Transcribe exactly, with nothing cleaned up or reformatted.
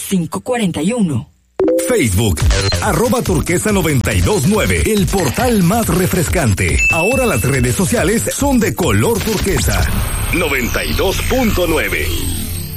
cinco cuarenta y uno. Facebook, arroba turquesa noventa y dos nueve, el portal más refrescante. Ahora las redes sociales son de color turquesa. noventa y dos punto nueve.